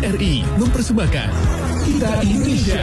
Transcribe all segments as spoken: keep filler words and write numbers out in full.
R I mempersembahkan Kita Indonesia.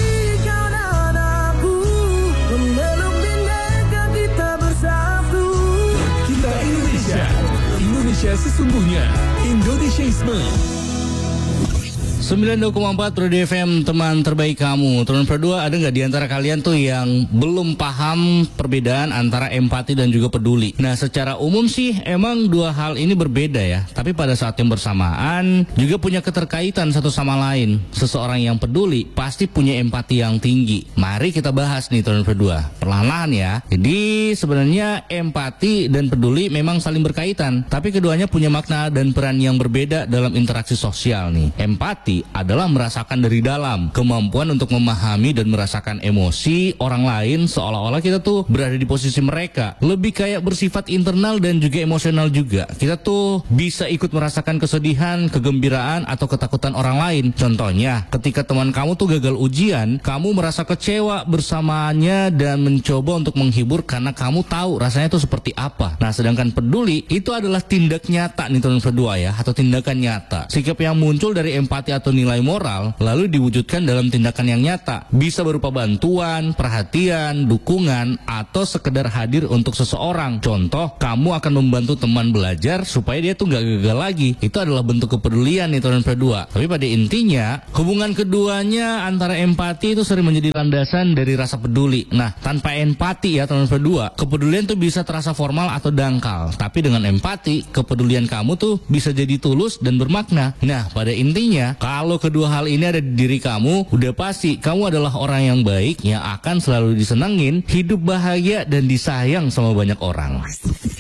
Kita Indonesia. Indonesia sesungguhnya. Indonesiaisme. sembilan puluh dua koma empat Pro D F M, teman terbaik kamu. Teman berdua, ada nggak di antara kalian tuh yang belum paham perbedaan antara empati dan juga peduli? Nah, secara umum sih emang dua hal ini berbeda ya. Tapi pada saat yang bersamaan juga punya keterkaitan satu sama lain. Seseorang yang peduli pasti punya empati yang tinggi. Mari kita bahas nih teman berdua, perlahan-lahan ya. Jadi sebenarnya empati dan peduli memang saling berkaitan. Tapi keduanya punya makna dan peran yang berbeda dalam interaksi sosial nih. Empati adalah merasakan dari dalam, kemampuan untuk memahami dan merasakan emosi orang lain seolah-olah kita tuh berada di posisi mereka. Lebih kayak bersifat internal dan juga emosional juga. Kita tuh bisa ikut merasakan kesedihan, kegembiraan, atau ketakutan orang lain. Contohnya, ketika teman kamu tuh gagal ujian, kamu merasa kecewa bersamanya dan mencoba untuk menghibur karena kamu tahu rasanya tuh seperti apa. Nah, sedangkan peduli itu adalah tindak nyata nih teman berdua ya, atau tindakan nyata. Sikap yang muncul dari empati atau nilai moral lalu diwujudkan dalam tindakan yang nyata, bisa berupa bantuan, perhatian, dukungan, atau sekedar hadir untuk seseorang. Contoh, kamu akan membantu teman belajar supaya dia tuh nggak gagal lagi. Itu adalah bentuk kepedulian nih teman berdua. Tapi pada intinya hubungan keduanya antara empati itu sering menjadi landasan dari rasa peduli. Nah, tanpa empati ya teman berdua, kepedulian tuh bisa terasa formal atau dangkal. Tapi dengan empati, kepedulian kamu tuh bisa jadi tulus dan bermakna. Nah, pada intinya kalau kedua hal ini ada di diri kamu, udah pasti kamu adalah orang yang baik yang akan selalu disenengin, hidup bahagia dan disayang sama banyak orang.